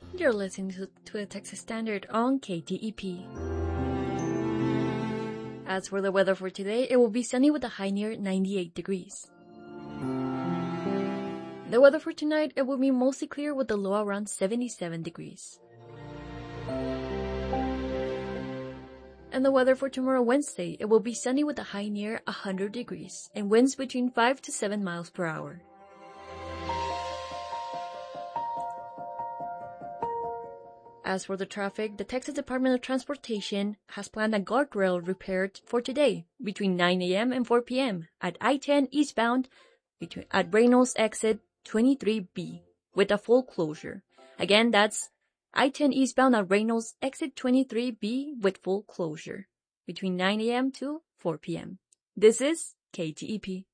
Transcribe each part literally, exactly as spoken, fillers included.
You're listening to, to the Texas Standard on K T E P. As for the weather for today, it will be sunny with a high near ninety-eight degrees. The weather for tonight, it will be mostly clear with a low around seventy-seven degrees. And the weather for tomorrow Wednesday, it will be sunny with a high near one hundred degrees and winds between five to seven miles per hour. As for the traffic, the Texas Department of Transportation has planned a guardrail repair for today between nine a m and four p m at I ten eastbound between, at Reynolds exit twenty-three B with a full closure. Again, that's I ten eastbound at Reynolds exit twenty-three B with full closure between nine a m to four p m This is K T E P.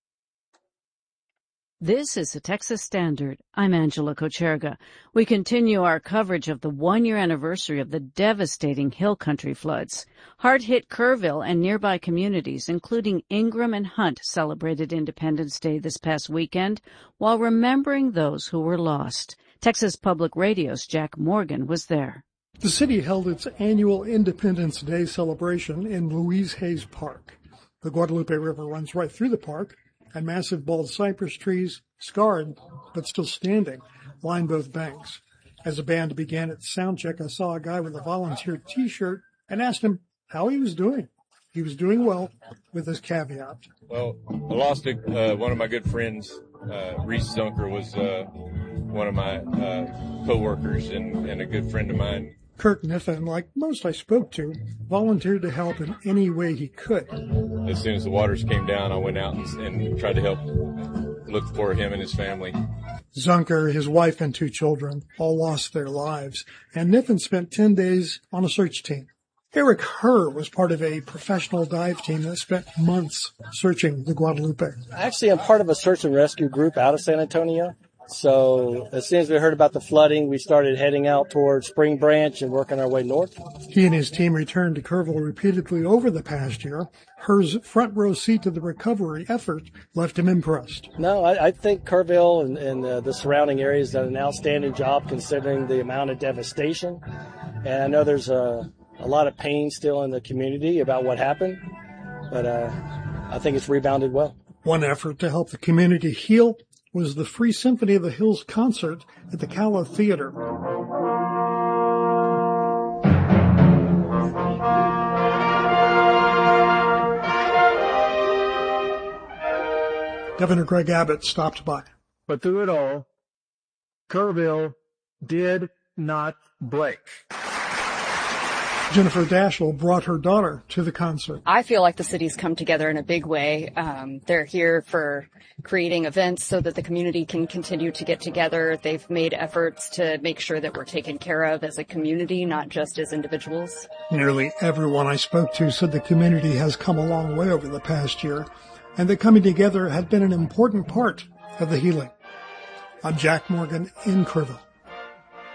This is the Texas Standard. I'm Angela Kocherga. We continue our coverage of the one-year anniversary of the devastating Hill Country floods. Hard-hit Kerrville and nearby communities, including Ingram and Hunt, celebrated Independence Day this past weekend while remembering those who were lost. Texas Public Radio's Jack Morgan was there. The city held its annual Independence Day celebration in Louise Hayes Park. The Guadalupe River runs right through the park, and massive bald cypress trees, scarred but still standing, line both banks. As the band began its sound check, I saw a guy with a volunteer T-shirt and asked him how he was doing. He was doing well, with his caveat. Well, I lost a, uh, one of my good friends. Uh, Reese Zunker was uh, one of my uh, co-workers and, and a good friend of mine. Kirk Niffen, like most I spoke to, volunteered to help in any way he could. As soon as the waters came down, I went out and, and tried to help look for him and his family. Zunker, his wife, and two children all lost their lives, and Niffen spent ten days on a search team. Eric Herr was part of a professional dive team that spent months searching the Guadalupe. Actually, I'm part of a search and rescue group out of San Antonio. So as soon as we heard about the flooding, we started heading out towards Spring Branch and working our way north. He and his team returned to Kerrville repeatedly over the past year. Her's front row seat to the recovery effort left him impressed. No, I, I think Kerrville and, and uh, the surrounding areas done an outstanding job considering the amount of devastation. And I know there's a, a lot of pain still in the community about what happened, but uh, I think it's rebounded well. One effort to help the community heal was the Free Symphony of the Hills concert at the Calla Theater. Governor Greg Abbott stopped by. But through it all, Kerrville did not break. Jennifer Dashel brought her daughter to the concert. I feel like the city's come together in a big way. Um, they're here for creating events so that the community can continue to get together. They've made efforts to make sure that we're taken care of as a community, not just as individuals. Nearly everyone I spoke to said the community has come a long way over the past year, and that coming together had been an important part of the healing. I'm Jack Morgan in Kerrville.